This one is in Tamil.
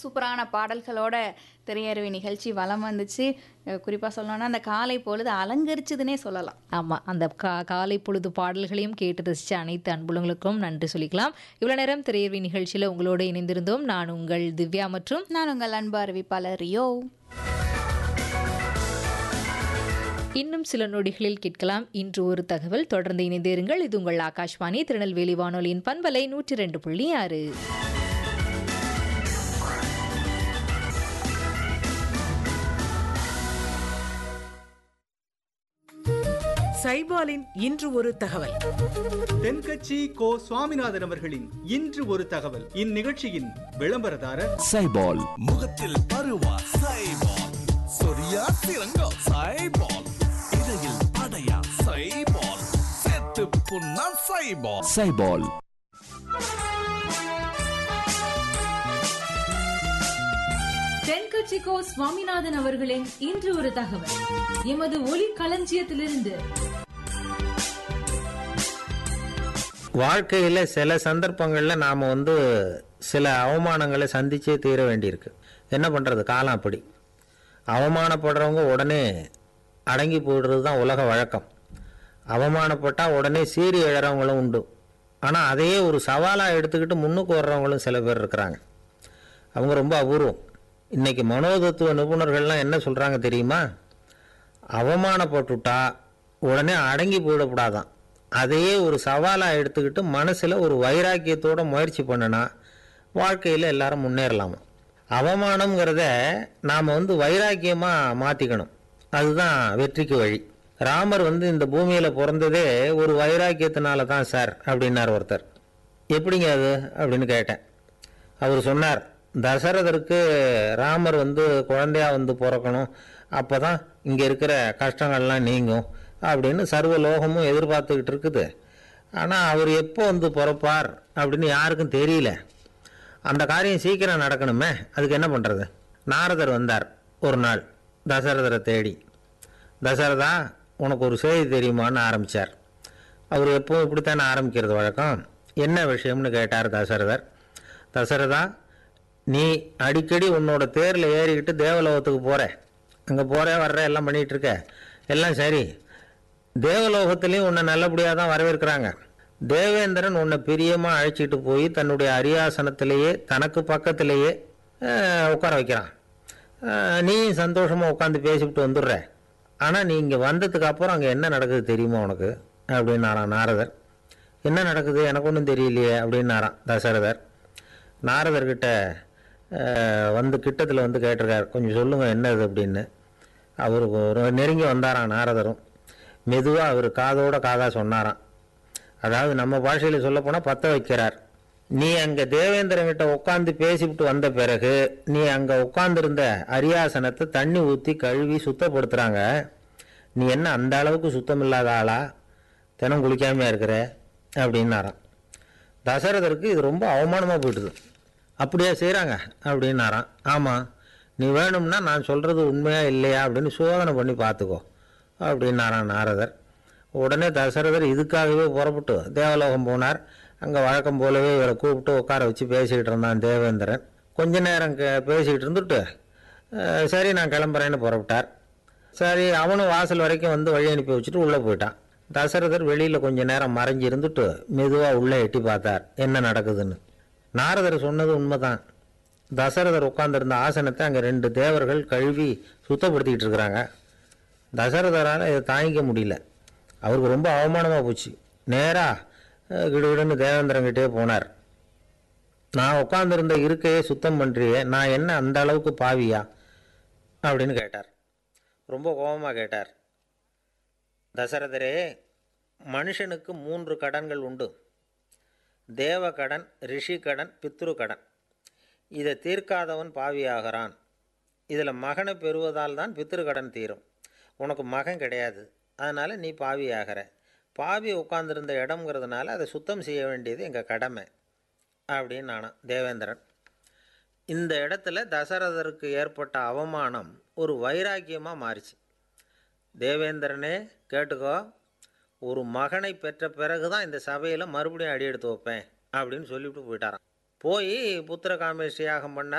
சூப்பரான பாடல்களோட திரையரவி நிகழ்ச்சி வலம் வந்துச்சு. குறிப்பா சொல்லணும்னா, அந்த காலை பொழுது அலங்கரிச்சதுன்னே சொல்லலாம். ஆமா. அந்த காலை பொழுது பாடல்களையும் கேட்டு ரசிச்ச அனைத்து அன்புள்ளங்களுக்கும் நன்றி சொல்லிக்கலாம். இவ்வளோ நேரம் திரையரவி நிகழ்ச்சியில உங்களோடு இணைந்திருந்தோம். நான் உங்கள் திவ்யா மற்றும் நான் உங்கள் அன்பு அறிவிப்பாளர் ரியோ. இன்னும் சில நொடிகளில் கேட்கலாம் இன்று ஒரு தகவல். தொடர்ந்து இணைந்திருங்கள். இது உங்கள் ஆகாஷ்வாணி திருநெல்வேலி வானொலியின் பண்பலை 102.6. சைபாலின் இன்று ஒரு தகவல். தென்கட்சி கோ சுவாமிநாதன் அவர்களின் இன்று ஒரு தகவல். இந்நிகழ்ச்சியின் விளம்பரதாரர் சைபால். முகத்தில் பருவா சைபால், சொரியா சிறங்கா சைபால், இடையில் அடையா சைபால், செத்து புண்ணா சைபால். சைபால். தென்கட்சிக்கோ சுவாமிநாதன் அவர்களின் இன்று ஒரு தகவல். எமது ஒலி களஞ்சியத்திலிருந்து. வாழ்க்கையில் சில சந்தர்ப்பங்களில் நாம் சில அவமானங்களை சந்திச்சே தீர வேண்டியிருக்கு. என்ன பண்ணுறது, காலம் அப்படி. அவமானப்படுறவங்க உடனே அடங்கி போயிடுறது தான் உலக வழக்கம். அவமானப்பட்டால் உடனே சீறி எழறவங்களும் உண்டு. ஆனால் அதையே ஒரு சவாலாக எடுத்துக்கிட்டு முன்னுக்கு வர்றவங்களும் சில பேர் இருக்கிறாங்க. அவங்க ரொம்ப அபூர்வம். இன்றைக்கி மனோதத்துவ நிபுணர்கள்லாம் என்ன சொல்கிறாங்க தெரியுமா? அவமானப்பட்டுட்டா உடனே அடங்கி போயிடக்கூடாதான். அதையே ஒரு சவாலாக எடுத்துக்கிட்டு மனசில் ஒரு வைராக்கியத்தோடு முயற்சி பண்ணினா வாழ்க்கையில் எல்லாரும் முன்னேறலாமா. அவமானங்கிறத நாம் வைராக்கியமாக மாற்றிக்கணும். அதுதான் வெற்றிக்கு வழி. ராமர் இந்த பூமியில் பிறந்ததே ஒரு வைராக்கியத்தினால தான் சார் அப்படின்னார் ஒருத்தர். எப்படிங்க அது அப்படின்னு கேட்டேன். அவர் சொன்னார், தசரதருக்கு ராமர் குழந்தையா பிறக்கணும், அப்போ தான் இங்கே இருக்கிற கஷ்டங்கள்லாம் நீங்கும் அப்படின்னு சர்வ லோகமும் எதிர்பார்த்துக்கிட்டு இருக்குது. ஆனால் அவர் எப்போ பிறப்பார் அப்படின்னு யாருக்கும் தெரியல. அந்த காரியம் சீக்கிரம் நடக்கணுமே, அதுக்கு என்ன பண்ணுறது? நாரதர் வந்தார் ஒரு நாள் தசரதரை தேடி. தசரதா, உனக்கு ஒரு செய்தி தெரியுமான்னு ஆரம்பித்தார். அவர் எப்பவும் இப்படித்தானே ஆரம்பிக்கிறது வழக்கம். என்ன விஷயம்னு கேட்டார் தசரதர். தசரதா, நீ அடிக்கடி உன்னோட தேரில் ஏறிக்கிட்டு தேவலோகத்துக்கு போகிற, அங்கே போகிற வர்ற எல்லாம் பண்ணிகிட்ருக்க, எல்லாம் சரி. தேவலோகத்துலேயும் உன்னை நல்லபடியாக தான் வரவேற்கிறாங்க. தேவேந்திரன் உன்னை பிரியமாக அழைச்சிட்டு போய் தன்னுடைய அரியாசனத்திலேயே தனக்கு பக்கத்திலேயே உட்கார வைக்கிறான். நீ சந்தோஷமாக உட்காந்து பேசிவிட்டு வந்துடுற. ஆனால் நீ இங்கே வந்ததுக்கு அப்புறம் அங்கே என்ன நடக்குது தெரியுமா உனக்கு அப்படின்னாரான் நாரதர். என்ன நடக்குது எனக்கு ஒன்றும் தெரியலையே அப்படின்னாரான் தசரதர். நாரதர்கிட்ட கிட்டத்தில் கேட்டிருக்கார், கொஞ்சம் சொல்லுங்கள் என்னது அப்படின்னு. அவருக்கு ஒரு நெருங்கி வந்தாராம் நாரதரும். மெதுவாக அவர் காதோட காதாக சொன்னாராம். அதாவது நம்ம பாஷையில் சொல்லப்போனால் பற்ற வைக்கிறார். நீ அங்கே தேவேந்திரங்கிட்ட உட்காந்து பேசிவிட்டு வந்த பிறகு நீ அங்கே உட்காந்துருந்த அரியாசனத்தை தண்ணி ஊற்றி கழுவி சுத்தப்படுத்துகிறாங்க. நீ என்ன அந்த அளவுக்கு சுத்தம் இல்லாத ஆளா, தினம் குளிக்காமையாக இருக்கிற அப்படின்னாராம். தசரதருக்கு இது ரொம்ப அவமானமாக போயிட்டுது. அப்படியே செய்கிறாங்க அப்படின்னாராம். ஆமாம், நீ வேணும்னா நான் சொல்கிறது உண்மையா இல்லையா அப்படின்னு சோதனை பண்ணி பார்த்துக்கோ அப்படின்னாரான் நாரதர். உடனே தசரதர் இதுக்காகவே புறப்பட்டு தேவலோகம் போனார். அங்கே வழக்கம் போலவே இவரை கூப்பிட்டு உட்கார வச்சு பேசிக்கிட்டு இருந்தான் தேவேந்திரன். கொஞ்ச நேரம் பேசிக்கிட்டு இருந்துட்டு சரி நான் கிளம்புறேன்னு புறப்பட்டார். சரி, அவனும் வாசல் வரைக்கும் வழி அனுப்பி வச்சுட்டு உள்ளே போயிட்டான். தசரதர் வெளியில் கொஞ்ச நேரம் மறைஞ்சி இருந்துட்டு மெதுவாக உள்ளே எட்டி பார்த்தார் என்ன நடக்குதுன்னு. நாரதர் சொன்னது உண்மைதான். தசரதர் உட்காந்துருந்த ஆசனத்தை அங்கே 2 தேவர்கள் கழுவி சுத்தப்படுத்திக்கிட்டு இருக்கிறாங்க. தசரதரால் இதை தாங்கிக்க முடியல. அவருக்கு ரொம்ப அவமானமாக போச்சு. நேராக கிடுகிடுன்னு தேவேந்திரங்கிட்டே போனார். நான் உட்காந்துருந்த இருக்கையே சுத்தம் பண்ணுறியே, நான் என்ன அந்த அளவுக்கு பாவியா அப்படின்னு கேட்டார். ரொம்ப கோபமாக கேட்டார். தசரதரே, மனுஷனுக்கு 3 கடன்கள் உண்டு. தேவ கடன், ரிஷி கடன், பித்ரு கடன். இதை தீர்க்காதவன் பாவியாகிறான். இதில் மகனை பெறுவதால் தான் பித்ரு கடன் தீரும். உனக்கு மகன் கிடையாது, அதனால் நீ பாவியாகிற. பாவி உட்கார்ந்துருந்த இடம்ங்கிறதுனால அதை சுத்தம் செய்ய வேண்டியது எங்கள் கடமை அப்படின்னு நானாம் தேவேந்திரன். இந்த இடத்துல தசரதருக்கு ஏற்பட்ட அவமானம் ஒரு வைராக்கியமாக மாறிச்சு. தேவேந்திரனே கேட்டுக்கோ, ஒரு மகனை பெற்ற பிறகு தான் இந்த சபையில் மறுபடியும் அடி எடுத்து வைப்பேன் அப்படின்னு சொல்லிவிட்டு போயிட்டாரான். போய் புத்திர காமேஷ்டி யாகம் பண்ணார்.